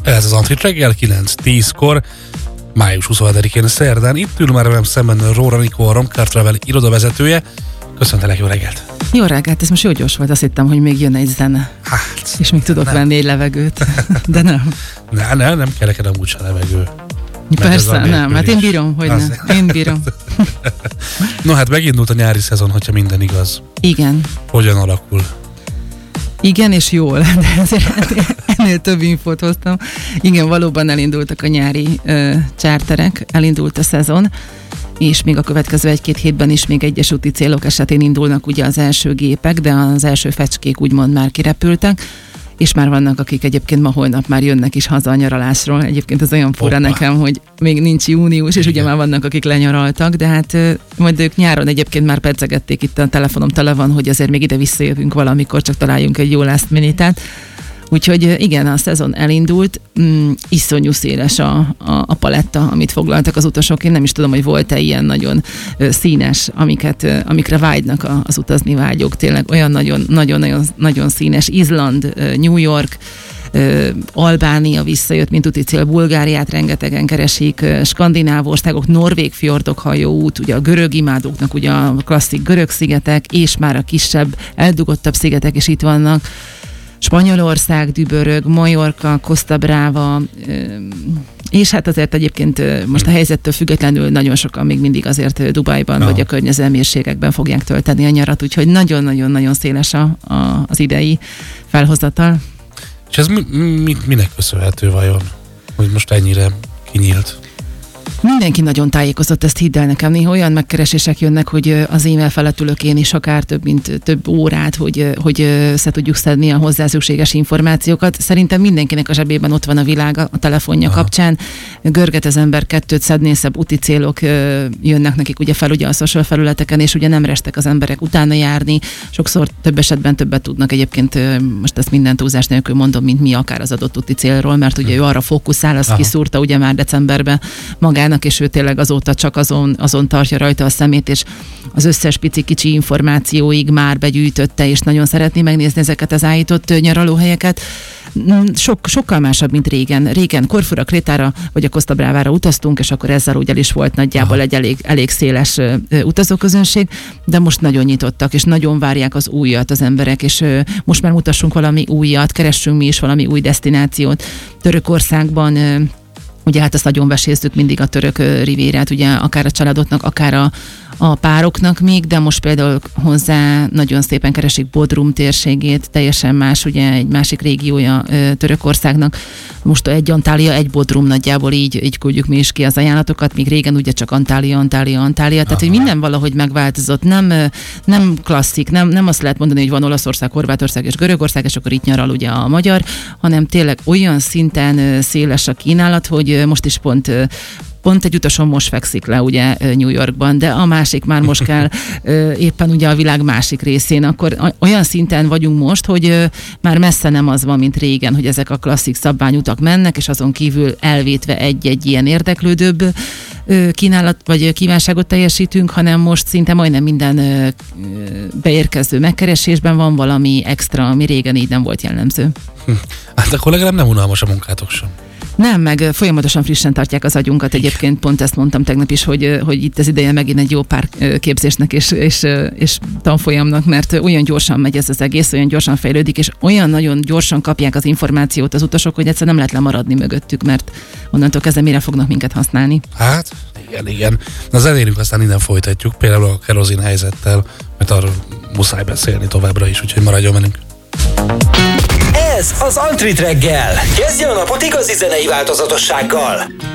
Ez az Antrit reggel 9-10-kor, május 27-én szerdán. Itt ül már velem szemben Róra Nikó, a Romcar Travel irodavezetője. Köszöntelek, jó reggelt! Jó reggelt, ez most jó gyors volt, azt hittem, hogy még jön egy zene. Hát, és még tudok venni egy levegőt, de nem. Nem kell neked amúgy se levegő. Persze, nem, hát én bírom, hogy nem. Én bírom. No hát megindult a nyári szezon, hogyha minden igaz. Igen. Hogyan alakul? Igen, és jól, de azért ennél több infót hoztam. Igen, valóban elindultak a nyári charterek, elindult a szezon, és még a következő 1-2 hétben is még egyes úti célok esetén indulnak ugye az első gépek, de az első fecskék úgymond már kirepültek, és már vannak, akik egyébként ma holnap már jönnek is haza a nyaralásról. Egyébként ez olyan fura nekem, hogy még nincs június, és ugye már vannak, akik lenyaraltak, de hát majd ők nyáron egyébként már pedzegették, itt a telefonom tele van, hogy azért még ide visszajövünk valamikor, csak találjunk egy jó last minute-et. Úgyhogy igen, a szezon elindult, iszonyú széles a paletta, amit foglaltak az utasok. Én nem is tudom, hogy volt-e ilyen nagyon színes, amikre vágynak az utazni vágyók. Tényleg olyan nagyon színes. Izland, New York, Albánia visszajött, mint úti cél, Bulgáriát rengetegen keresik, skandináv országok, norvég fjordok hajóút, ugye a görög imádóknak ugye a klasszik görög szigetek, és már a kisebb, eldugottabb szigetek is itt vannak. Spanyolország, Dübörög, Majorka, Costa Brava, és hát azért egyébként most a helyzettől függetlenül nagyon sokan még mindig azért Dubajban vagy a környező emírségekben fogják tölteni a nyarat, úgyhogy nagyon-nagyon széles az idei felhozatal. És ez minek köszönhető vajon, hogy most ennyire kinyílt? Mindenki nagyon tájékozott, ezt hidd el nekem. Néha olyan megkeresések jönnek, hogy az e-mail felett ülök én is akár több órát, hogy össze tudjuk szedni a hozzá szükséges információkat. Szerintem mindenkinek a zsebében ott van a világ a telefonja kapcsán. Görget az ember kettőt, szednészebb úti célok jönnek nekik ugye fel ugye a social felületeken, és ugye nem restek az emberek utána járni. Sokszor több esetben többet tudnak egyébként, most ezt minden túlzás nélkül mondom, mint mi akár az adott úti célról, mert ugye ő arra fókuszál, azt kiszúrta ugye már decemberben magának, és ő tényleg azóta csak azon tartja rajta a szemét, és az összes pici-kicsi információig már begyűjtötte, és nagyon szeretné megnézni ezeket az állított nyaralóhelyeket. Sokkal másabb, mint régen. Régen Korfura, Krétára vagy a Costa Bravára utaztunk, és akkor ezzel úgy el is volt nagyjából egy elég széles utazóközönség, de most nagyon nyitottak, és nagyon várják az újat az emberek, és most már mutassunk valami újat, keressünk mi is valami új desztinációt. Törökországban ugye hát ezt nagyon veséztük mindig a török rivérát, ugye akár a családoknak, akár a pároknak még, de most például hozzá nagyon szépen keresik Bodrum térségét, teljesen más, ugye egy másik régiója Törökországnak. Most egy Antália, egy Bodrum nagyjából így küldjük mi is ki az ajánlatokat, míg régen ugye csak Antália, tehát hogy minden valahogy megváltozott, nem klasszik, nem azt lehet mondani, hogy van Olaszország, Horvátország és Görögország, és akkor itt nyaral ugye a magyar, hanem tényleg olyan szinten széles a kínálat, hogy most is pont egy utason most fekszik le ugye New Yorkban, de a másik már most kell éppen ugye a világ másik részén, akkor olyan szinten vagyunk most, hogy már messze nem az van, mint régen, hogy ezek a klasszik szabványutak mennek, és azon kívül elvétve egy ilyen érdeklődőbb kínálat vagy kívánságot teljesítünk, hanem most szinte majdnem minden beérkező megkeresésben van valami extra, ami régen így nem volt jellemző. Hát akkor legalább nem unalmas a munkátok sem. Nem, meg folyamatosan frissen tartják az agyunkat. Egyébként pont ezt mondtam tegnap is, hogy itt az ideje megint egy jó pár képzésnek és tanfolyamnak, mert olyan gyorsan megy ez az egész, olyan gyorsan fejlődik, és olyan nagyon gyorsan kapják az információt az utasok, hogy egyszerűen nem lehet lemaradni mögöttük, mert onnantól kezdve mire fognak minket használni. Hát, igen. Na az elérünk, aztán innen folytatjuk, például a kerozin helyzettel, mert arról muszáj beszélni továbbra is, úgyhogy maradjon velünk. Ez az Antrit reggel. Kezdje a napot igazi zenei változatossággal.